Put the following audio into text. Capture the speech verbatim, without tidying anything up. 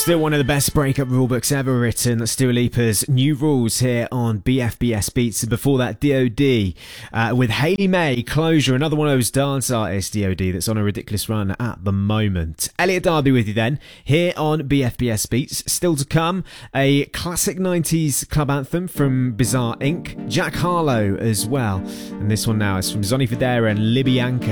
Still one of the best breakup rulebooks ever written. Dua Lipa's New Rules here on B F B S Beats. And before that, D O D uh, with Hayley May, Closure, another one of those dance artists, D O D, that's on a ridiculous run at the moment. Elliot Darby with you then, here on B F B S Beats. Still to come, a classic nineties club anthem from Bizarre Incorporated. Jack Harlow as well. And this one now is from Zonny Fodera and Libby Anka.